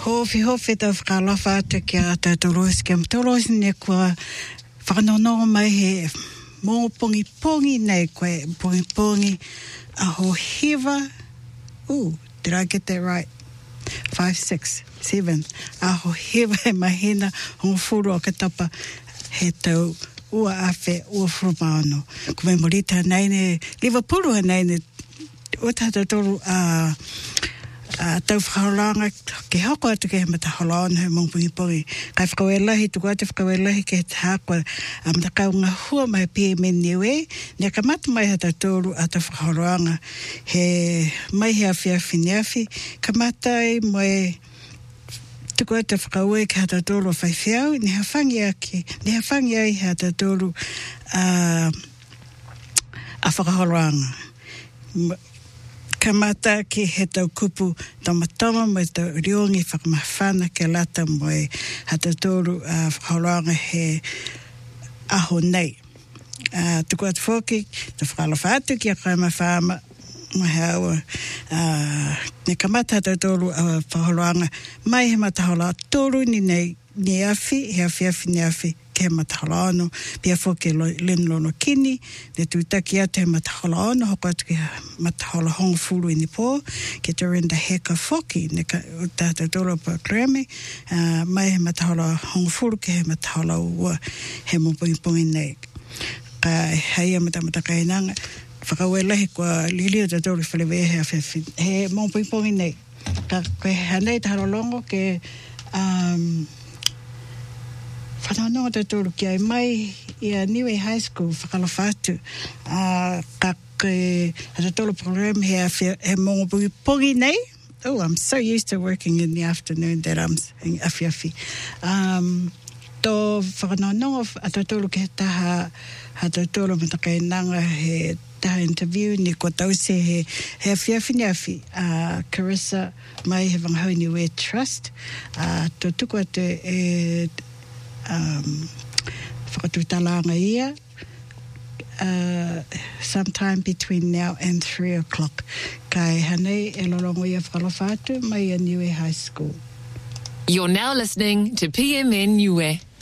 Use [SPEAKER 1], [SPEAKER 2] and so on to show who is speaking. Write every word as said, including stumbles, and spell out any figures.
[SPEAKER 1] Hofi hofi ta whakalofa atu ki a tautoros ki am toros ne kua whakanono mai he mō pongi pongi nei koe pongi pongi a ho hiva. Ooh, did I get that right? Five, six, seven. A ho hiva he mahina hong furu o ka tapa he tau ua awhe ua frumaano. Kume morita nei ne, Liverpool nei ne, o tata toru a... Uh, Uh, tau whakaranga ke hako atu ke he mataholona he mongpungi pongi. Kai whakawelahi, tuku atu whakawelahi ke he tahakwa a matakaunga hua mai P M N niwe. Nia ka matu mai hata tōru a tau whakaranga he mai he awhi awhi ni awhi. Ka matai mai tuku atu whakaue ke hata tōru a whaiwhiau. Ni hawhangi aki, ni hawhangi ai hata tōru uh, a whakaranga. Kamata ki he tau kupu tamatama mai tau riongi whakamawhana ke lata mai hata tōru a uh, whakaranga he aho nei. Uh, tuku atu whoki, ta whakalofa atu ki a kaima whaama mai haua. Uh, ne kamata hata tōru a uh, whakaranga mai he matahola tōru ni nei ni awhi, he awhi awhi ni awhi ke he matahola ano. Pia whoki lenlono kini, le tuitaki atu he matahola ano, hoko atu ki matahola hongo furu i ni pō, ke te renda heka whoki, ne ka tata tōru pa Grammy, uh, mai he matahola hongo furu ke he matahola ua he mopungi pungi nei. Ka hei amatamata kainanga, whakawelahi kua lilio ta tōru whalewe he awhi, he mopungi pungi nei. Ka koe hanei taharo longo ke... Um, whanau te tōru ki ai mai i a Niue High School, whakalofa atu. Uh, ka koe hata tōru program he a he mongo pungi pongi nei. Oh, I'm so used to working in the afternoon that I'm awhi awhi. Um, tō whakanau hata tōru ke taha hata tōru matakainanga he taha interview ni ko tause he he awhi awhi ni awhi. Uh, Carissa mai he Wangahau Niue Trust. Uh, tō tuku atu e... Um, whakatutalanga ia uh, sometime between now and three o'clock. Kai hanei e lorongo ia whakalofa atu mai a Niue High School.
[SPEAKER 2] You're now listening to P M N Niue.